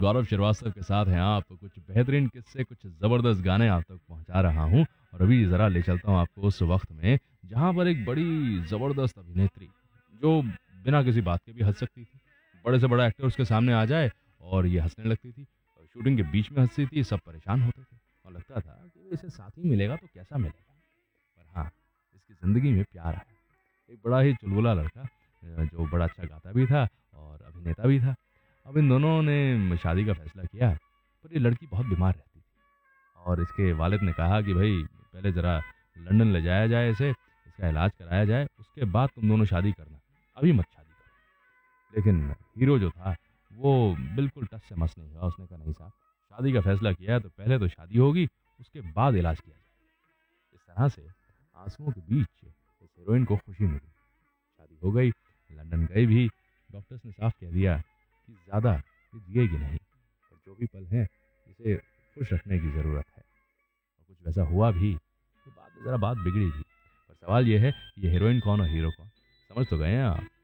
गौरव श्रीवास्तव के साथ हैं आप। कुछ बेहतरीन किस्से, कुछ ज़बरदस्त गाने आप तक पहुँचा रहा हूँ और अभी ज़रा ले चलता हूँ आपको उस वक़्त में, जहाँ पर एक बड़ी ज़बरदस्त अभिनेत्री, जो बिना किसी बात के भी हँस सकती थी। बड़े से बड़ा एक्टर उसके सामने आ जाए और ये हँसने लगती थी। शूटिंग के बीच में हँसती थी, सब परेशान होते थे और लगता था कि इसे साथी मिलेगा तो कैसा मिलेगा? पर हाँ, इसकी ज़िंदगी में प्यार आया। एक बड़ा ही चुलबुला लड़का जो बड़ा अच्छा गाता भी था और अभिनेता भी था। अब इन दोनों ने शादी का फैसला किया, पर ये लड़की बहुत बीमार रहती थी और इसके वालिद ने कहा कि भई पहले ज़रा लंदन ले जाया जाए इसे, इसका इलाज कराया जाए, उसके बाद तुम दोनों शादी करना, अभी मत शादी करो। लेकिन हीरो जो था, वो बिल्कुल टस से मस नहीं हुआ, उसने कहा नहीं साहब, शादी का फैसला किया है तो पहले तो शादी होगी, उसके बाद इलाज किया जाएगा। इस तरह से आँसुओं के बीच इस हीरोइन को खुशी मिली, शादी हो गई, लंदन गए भी, डॉक्टर्स ने साफ कह दिया कि ज़्यादा ये जिएगी नहीं और जो भी पल हैं, इसे खुश रखने की ज़रूरत है और कुछ वैसा हुआ भी, तो बाद में ज़रा बात बिगड़ी भी। पर सवाल ये है, ये हीरोइन कौन और हीरो कौन? समझ तो गए हैं आप?